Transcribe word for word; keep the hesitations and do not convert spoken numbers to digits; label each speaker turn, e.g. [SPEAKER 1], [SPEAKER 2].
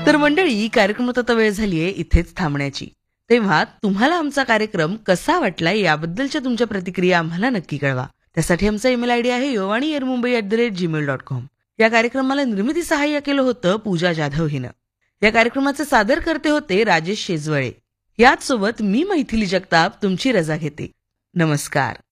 [SPEAKER 1] तर मंडळी, कार्यक्रमात आता वेळ झालीये इथेच थांबण्याची. तेव्हा तुम्हाला आमचा कार्यक्रम कसा वाटलाय याबद्दलच्या तुमच्या प्रतिक्रिया आम्हाला नक्की कळवा. त्यासाठी आमचा ईमेल आयडी आहे योवाणी air Mumbai at the rate Gmail dot com. या कार्यक्रमाला निर्मिती सहाय्य केलं होतं पूजा जाधव हिनं. या कार्यक्रमाचे सादर करते होते राजेश शेजवळे. याच सोबत मी मैथिली जगताप तुमची रजा घेते. नमस्कार.